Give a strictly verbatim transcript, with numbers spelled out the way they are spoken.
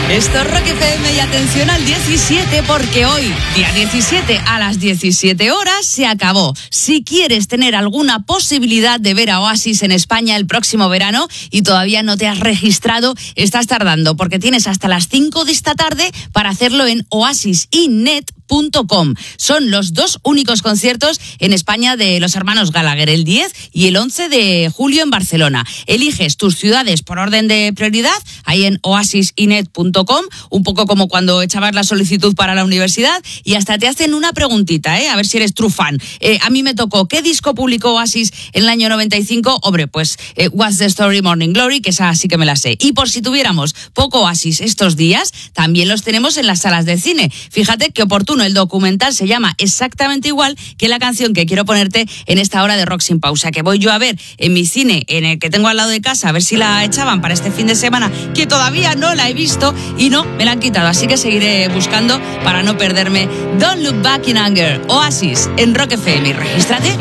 Esto es Rock F M y atención al diecisiete, porque hoy, día diecisiete, a las diecisiete horas, se acabó. Si quieres tener alguna posibilidad de ver a Oasis en España el próximo verano y todavía no te has registrado, estás tardando, porque tienes hasta las cinco de esta tarde para hacerlo en oasis y net punto com. Son los dos únicos conciertos en España de los hermanos Gallagher, el diez y el once de julio en Barcelona. Eliges tus ciudades por orden de prioridad ahí en oasis y net punto com, un poco como cuando echabas la solicitud para la universidad, y hasta te hacen una preguntita, ¿eh? A ver si eres true fan. Eh, a mí me tocó, ¿qué disco publicó Oasis en el año noventa y cinco? Hombre, pues eh, What's the Story, Morning Glory, que esa sí que me la sé. Y por si tuviéramos poco Oasis estos días, también los tenemos en las salas de cine. Fíjate qué oportuno. El documental se llama exactamente igual que la canción que quiero ponerte en esta hora de Rock Sin Pausa, que voy yo a ver en mi cine, en el que tengo al lado de casa, a ver si la echaban para este fin de semana, que todavía no la he visto y no, me la han quitado, así que seguiré buscando para no perderme Don't Look Back in Anger, Oasis en Rock F M. Regístrate.